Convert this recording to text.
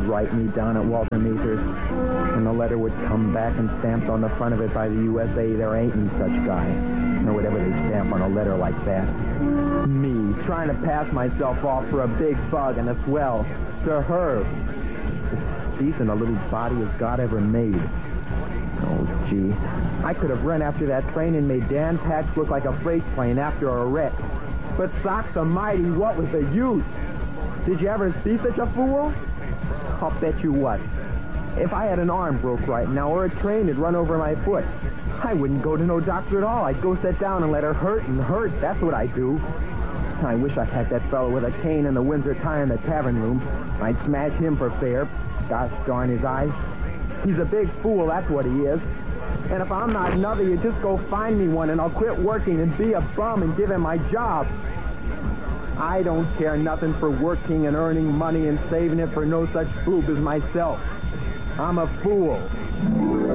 would write me down at Walter Mather's. When the letter would come back and stamped on the front of it by the USA, there ain't any such guy. Or whatever they stamp on a letter like that. Me, trying to pass myself off for a big bug and a swell. To her. As decent a little body as God ever made. Oh, gee. I could have run after that train and made Dan Pax look like a freight plane after a wreck. But socks almighty, what was the use? Did you ever see such a fool? I'll bet you what. If I had an arm broke right now or a train had run over my foot, I wouldn't go to no doctor at all. I'd go sit down and let her hurt and hurt. That's what I'd do. I wish I had that fellow with a cane in the Windsor Tire in the tavern room. I'd smash him for fair. Gosh darn his eyes. He's a big fool, that's what he is. And if I'm not another, you just go find me one and I'll quit working and be a bum and give him my job. I don't care nothing for working and earning money and saving it for no such boob as myself. I'm a fool.